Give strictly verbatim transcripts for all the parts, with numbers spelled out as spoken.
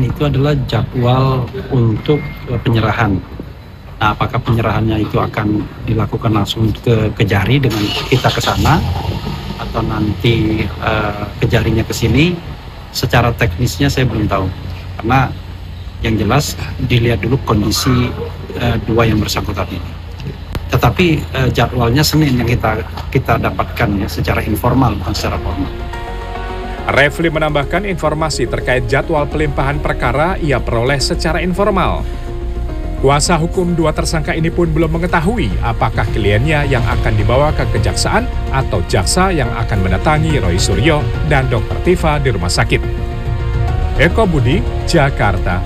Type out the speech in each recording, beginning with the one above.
itu adalah jadwal untuk eh, penyerahan. Nah, apakah penyerahannya itu akan dilakukan langsung ke Kejari dengan kita ke sana, atau nanti uh, Kejarinya ke sini? Secara teknisnya saya belum tahu, karena yang jelas dilihat dulu kondisi uh, dua yang bersangkutan ini. Tetapi uh, jadwalnya Senin yang kita kita dapatkan ya secara informal, bukan secara formal. Refli menambahkan informasi terkait jadwal pelimpahan perkara ia peroleh secara informal. Kuasa hukum dua tersangka ini pun belum mengetahui apakah kliennya yang akan dibawa ke kejaksaan atau jaksa yang akan mendatangi Roy Suryo dan dokter Tifa di rumah sakit. Eko Budi, Jakarta.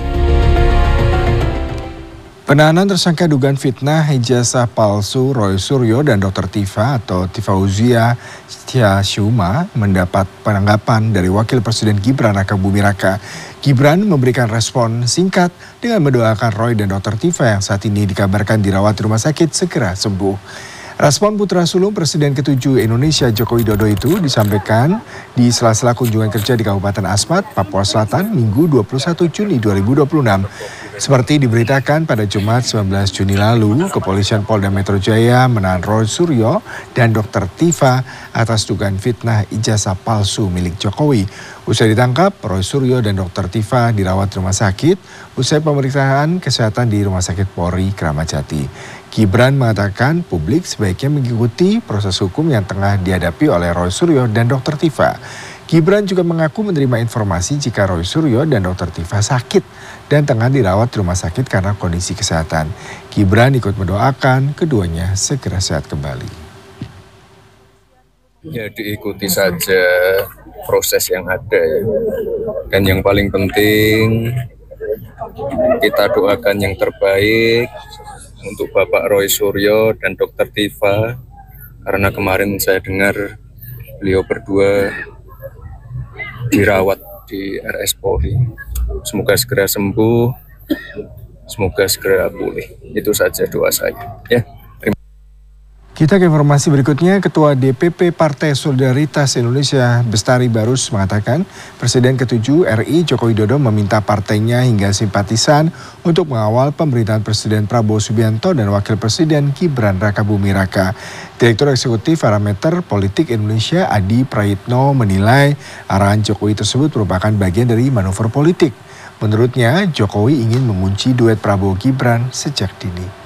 Penahanan tersangka dugaan fitnah ijazah palsu Roy Suryo dan dokter Tifa atau Tifauzia Syuma mendapat penanggapan dari Wakil Presiden Gibran Rakabuming Raka. Gibran memberikan respon singkat dengan mendoakan Roy dan dokter Tifa yang saat ini dikabarkan dirawat di rumah sakit segera sembuh. Respon putra sulung Presiden ketujuh Indonesia Joko Widodo itu disampaikan di sela-sela kunjungan kerja di Kabupaten Asmat, Papua Selatan, Minggu dua puluh satu Juni dua ribu dua puluh enam. Seperti diberitakan pada Jumat sembilan belas Juni lalu, Kepolisian Polda Metro Jaya menahan Roy Suryo dan dokter Tifa atas dugaan fitnah ijazah palsu milik Jokowi. Usai ditangkap, Roy Suryo dan dokter Tifa dirawat di rumah sakit usai pemeriksaan kesehatan di Rumah Sakit Polri Kramat Jati. Gibran mengatakan publik sebaiknya mengikuti proses hukum yang tengah dihadapi oleh Roy Suryo dan dokter Tifa. Gibran juga mengaku menerima informasi jika Roy Suryo dan dokter Tifa sakit dan tengah dirawat di rumah sakit karena kondisi kesehatan. Gibran ikut mendoakan keduanya segera sehat kembali. Ya, diikuti saja proses yang ada ya. Dan yang paling penting kita doakan yang terbaik untuk Bapak Roy Suryo dan dokter Tifa, karena kemarin saya dengar beliau berdua dirawat di R S Polri. Semoga segera sembuh, semoga segera pulih. Itu saja doa saya. Ya. Kita ke informasi berikutnya, Ketua D P P Partai Solidaritas Indonesia Bestari Barus mengatakan Presiden ketujuh R I Joko Widodo meminta partainya hingga simpatisan untuk mengawal pemerintahan Presiden Prabowo Subianto dan Wakil Presiden Gibran Rakabuming Raka. Direktur Eksekutif Parameter Politik Indonesia Adi Prayitno menilai arahan Jokowi tersebut merupakan bagian dari manuver politik. Menurutnya, Jokowi ingin mengunci duet Prabowo Gibran sejak dini.